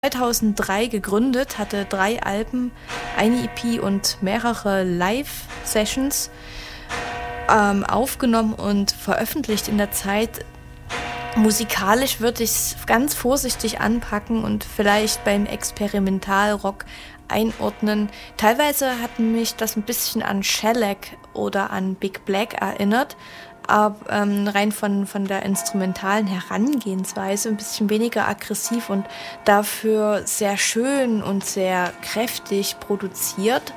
2003 gegründet, hatte 3 Alben, eine EP und mehrere Live-Sessions aufgenommen und veröffentlicht in der Zeit. Musikalisch würde ich es ganz vorsichtig anpacken und vielleicht beim Experimentalrock einordnen. Teilweise hat mich das ein bisschen an Shellac oder an Big Black erinnert, aber rein von der instrumentalen Herangehensweise ein bisschen weniger aggressiv und dafür sehr schön und sehr kräftig produziert.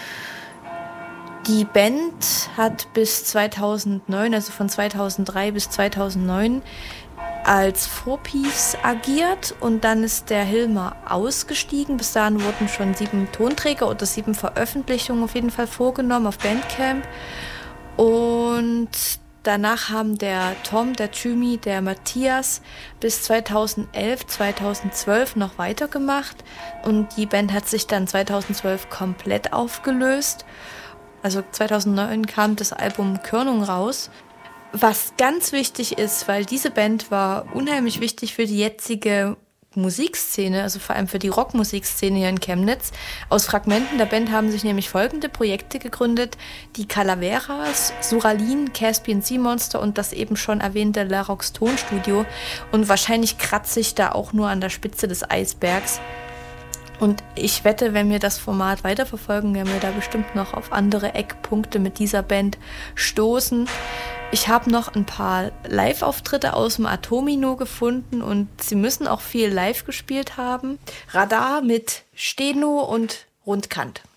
Die Band hat bis 2009, also von 2003 bis 2009, als Four-Piece agiert und dann ist der Hilmer ausgestiegen. Bis dahin wurden schon 7 Tonträger oder 7 Veröffentlichungen auf jeden Fall vorgenommen auf Bandcamp. Und danach haben der Tom, der Thymi, der Matthias bis 2011, 2012 noch weitergemacht und die Band hat sich dann 2012 komplett aufgelöst. Also 2009 kam das Album Körnung raus, was ganz wichtig ist, weil diese Band war unheimlich wichtig für die jetzige Musikszene, also vor allem für die Rockmusikszene hier in Chemnitz. Aus Fragmenten der Band haben sich nämlich folgende Projekte gegründet: die Calaveras, Suralin, Caspian Sea Monster und das eben schon erwähnte Larox Tonstudio. Und wahrscheinlich kratze ich da auch nur an der Spitze des Eisbergs. Und ich wette, wenn wir das Format weiterverfolgen, werden wir da bestimmt noch auf andere Eckpunkte mit dieser Band stoßen. Ich habe noch ein paar Live-Auftritte aus dem Atomino gefunden und sie müssen auch viel live gespielt haben. Radar mit Steno und Rundkant.